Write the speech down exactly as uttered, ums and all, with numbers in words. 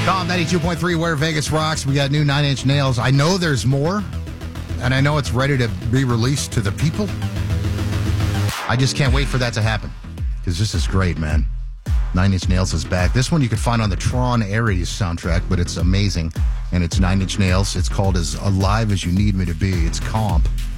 Calm ninety-two point three, where Vegas rocks. We got new Nine Inch Nails. I know there's more, and I know it's ready to be released to the people. I just can't wait for that to happen, because this is great, man. Nine Inch Nails is back. This one you can find on the Tron Ares soundtrack, but it's amazing, and it's Nine Inch Nails. It's called As Alive As You Need Me to Be. It's Comp.